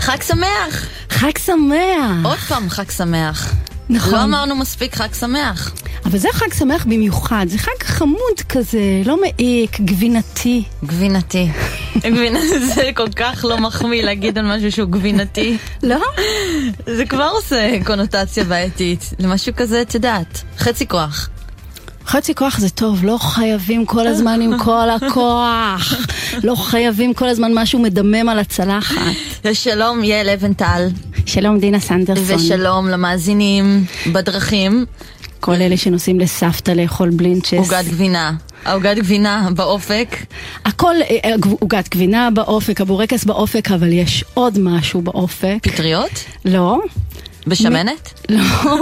חג שמח! חג שמח! עוד פעם חג שמח. נכון. לא אמרנו מספיק חג שמח. אבל זה חג שמח במיוחד, זה חג חמוד כזה, לא מעיק, גבינתי. גבינתי. זה כל כך לא מחמיא להגיד על משהו שהוא גבינתי. לא? זה כבר עושה קונוטציה בעייתית. למשהו כזה, את יודעת, חצי כוח. חצי כוח זה טוב, לא חייבים כל הזמן עם כל הכוח. לא חייבים כל הזמן משהו מדמם על הצלחת. שלום יעל אבנטל. שלום דינה סנדרסון. ושלום למאזינים בדרכים. כל אלה שנוסעים לסבתא לאכול בלינצ'ס. עוגת גבינה. עוגת גבינה באופק. הכל עוגת גבינה באופק, הבורקס באופק, אבל יש עוד משהו באופק. פטריות? לא. בשמנת? לא.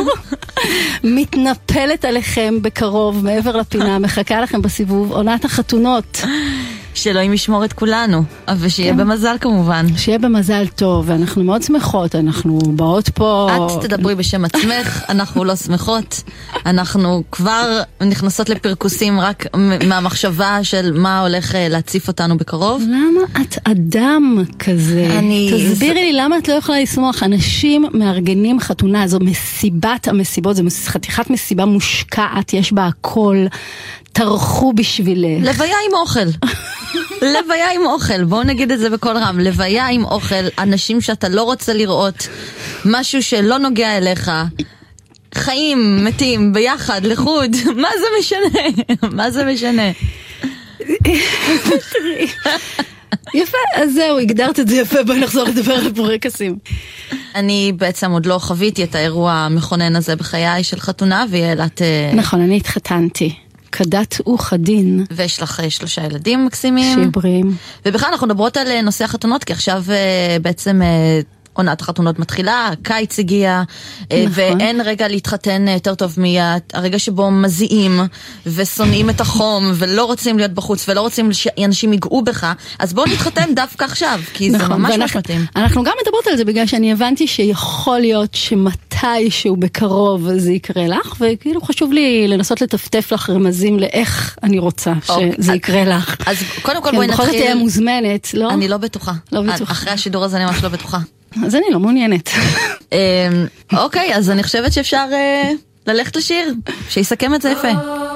מתנפלת עליכם בקרוב, מעבר לפינה, מחכה לכם בסיבוב, עונת החתונות. שאלוהים ישמור את כולנו, ושיהיה במזל כמובן. שיהיה במזל טוב, ואנחנו מאוד שמחות, אנחנו באות פה... את תדברי בשם עצמך, אנחנו לא שמחות, אנחנו כבר נכנסות לפרקוסים רק מהמחשבה של מה הולך להציף אותנו בקרוב. למה את אדם כזה? תסבירי לי למה את לא יכולה לשמוח. אנשים מארגנים חתונה, זו מסיבת המסיבות, זו חתיכת מסיבה מושקעת, יש בה הכל, תרחו בשבילך. לוויה עם אוכל. לוויה עם אוכל, בואו נגיד את זה בכל רם. לוויה עם אוכל, אנשים שאתה לא רוצה לראות, משהו שלא נוגע אליך, חיים, מתים, ביחד, לחוד. מה זה משנה? מה זה משנה? יפה, אז זהו, הגדרת את זה יפה, בואי נחזור לדבר על בורקסים. אני בעצם עוד לא חוויתי את האירוע המכונן הזה בחיי של חתונה, ויעלת... נכון, אני התחתנתי. כדת וכדין. ויש לך 3 ילדים מקסימים. שיברים. ובכלל אנחנו מדברות על נושא החתונות, כי עכשיו בעצם עונת החתונות מתחילה, קיץ הגיע, נכון. ואין רגע להתחתן יותר טוב מהרגע שבו מזיעים, ושונאים את החום, ולא רוצים להיות בחוץ, ולא רוצים שאנשים ייגעו בך, אז בואו נתחתן דווקא עכשיו, כי נכון, זה ממש מתאים. אנחנו גם מדברות על זה, בגלל שאני הבנתי שיכול להיות שמתישהו בקרוב זה יקרה לך, וכאילו חשוב לי לנסות לטפטף לך רמזים לאיך אני רוצה שזה יקרה לך. אז קודם כל בואי נתחיל. בכל זאת תהיה מוזמנת, לא? אני לא בטוחה. לא בטוחה. אחרי השידור הזה אני ממש לא בטוחה. אז אני לא מעוניינת. אוקיי, אז אני חושבת שאפשר ללכת לשיר, שיסכם את זה יפה.